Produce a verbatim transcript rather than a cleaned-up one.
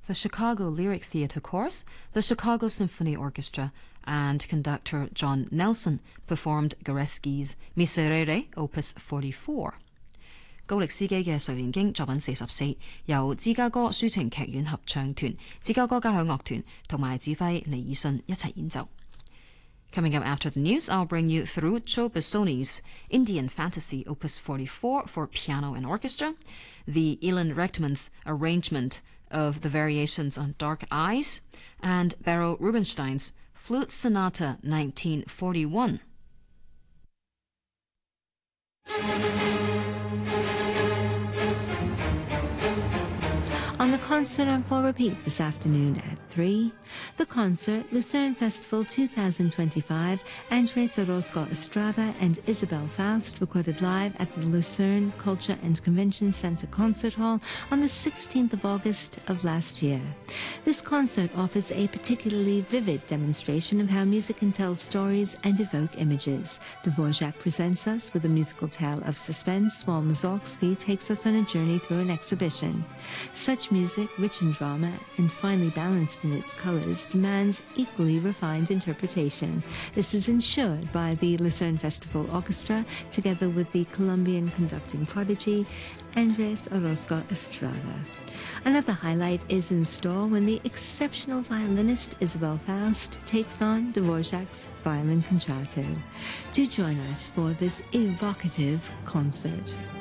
the Chicago Lyric Theatre Chorus, the Chicago Symphony Orchestra, and conductor John Nelson performed Goretzky's Miserere Opus forty-four。高力斯基嘅《睡蓮經》作品四十四，由芝加哥抒情劇院合唱團、芝加哥交響樂團同埋指揮尼爾遜一齊演奏。Coming up after the news, I'll bring you Ferruccio Busoni's Indian Fantasy Opus forty-four for piano and orchestra, the Elin Rechtman's arrangement of the variations on Dark Eyes, and Barrow Rubinstein's Flute Sonata nineteen forty-one. On the concert on full repeat this afternoon at three, the concert, Lucerne Festival twenty twenty-five, Andres Orozco Estrada and Isabel Faust recorded live at the Lucerne Culture and Convention Center Concert Hall on the sixteenth of August of last year. This concert offers a particularly vivid demonstration of how music can tell stories and evoke images. Dvorak presents us with a musical tale of suspense, while Mussorgsky takes us on a journey through an exhibition. Such music, rich in drama and finely balanced in its colors, demands equally refined interpretation. This is ensured by the Lucerne Festival Orchestra, together with the Colombian conducting prodigy, Andres Orozco Estrada. Another highlight is in store when the exceptional violinist Isabel Faust takes on Dvorak's Violin Concerto. Do join us for this evocative concert.